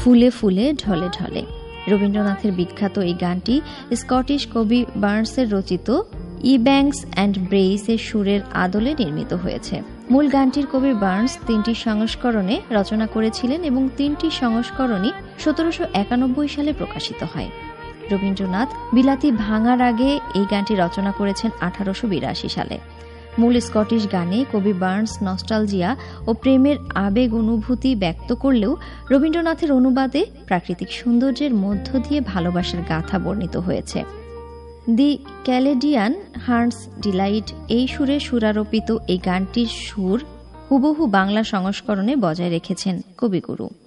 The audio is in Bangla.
ফুলে ফুলে ঢলে ঢলে। রবীন্দ্রনাথের বিখ্যাত এই গানটি স্কটিশ কবি বার্নসের রচিত ইব্যাংস অ্যান্ড ব্রেইসের সুরের আদলে নির্মিত হয়েছে। মূল গানটির কবি বার্নস 3টি সংস্করণে রচনা করেছিলেন এবং 3টি সংস্করণই 1791 সালে প্রকাশিত হয়। রবীন্দ্রনাথ বিলাতি ভাঙার আগে এই গানটি রচনা করেছেন 1882 সালে। মূল স্কটিশ গানে কবি বার্নস নস্টালজিয়া ও প্রেমের আবেগ অনুভূতি ব্যক্ত করলেও রবীন্দ্রনাথের অনুবাদে প্রাকৃতিক সৌন্দর্যের মধ্য দিয়ে ভালোবাসার গাথা বর্ণিত হয়েছে। দি ক্যালেডিয়ান হার্টস ডিলাইট এই সুরে সুরারোপিত এই গানটির সুর হুবহু বাংলা সংস্করণে বজায় রেখেছেন কবিগুরু।